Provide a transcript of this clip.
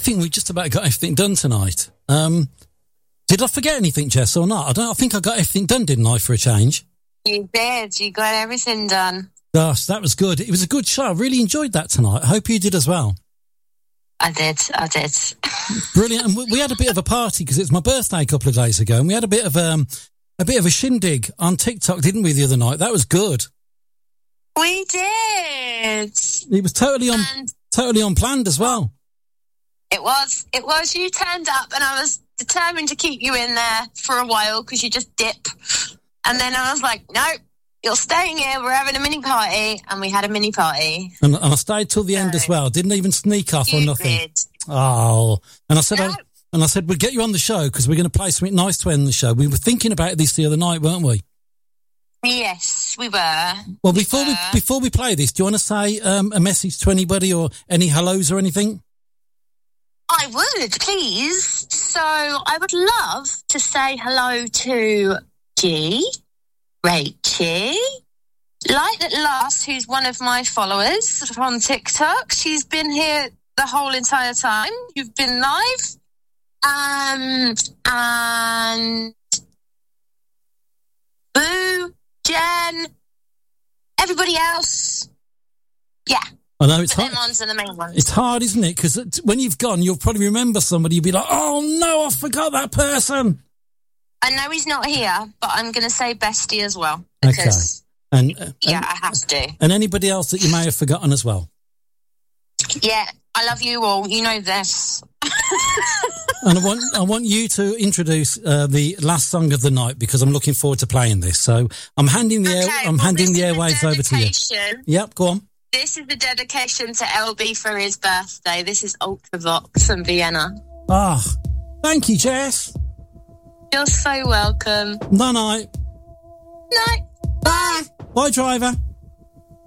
think we just about got everything done tonight. Did I forget anything, Jess, or not? I think I got everything done, didn't I, for a change? You did. You got everything done. Gosh, that was good. It was a good show. I really enjoyed that tonight. I hope you did as well. I did. Brilliant. And we had a bit of a party because it's my birthday a couple of days ago, and we had a bit of a shindig on TikTok, didn't we, the other night? That was good. We did. It was totally unplanned as well. It was. You turned up, and I was determined to keep you in there for a while because you just dip. And then I was like, no, you're staying here. We're having a mini party. And we had a mini party. And I stayed till the end as well. Didn't even sneak off or nothing. Did. Oh. And I said, we'll get you on the show because we're going to play something nice to end the show. We were thinking about this the other night, weren't we? Yes, we were. Well, before we play this, do you want to say a message to anybody or any hellos or anything? I would, please. So I would love to say hello to Rachie, Light at Last, who's one of my followers on TikTok. She's been here the whole entire time. You've been live. And Boo, Jen, everybody else. Yeah. I know it's hard. Them ones are the main ones. It's hard, isn't it? Because when you've gone, you'll probably remember somebody. You'll be like, oh no, I forgot that person. I know he's not here, but I'm going to say Bestie as well. Because, okay. I have to. And anybody else that you may have forgotten as well. Yeah, I love you all. You know this. And I want you to introduce the last song of the night because I'm looking forward to playing this. So I'm handing the airwaves over to you. Yep, go on. This is the dedication to LB for his birthday. This is Ultravox from Vienna. Ah, thank you, Jess. You're so welcome. Night. Night. Bye. Bye, driver.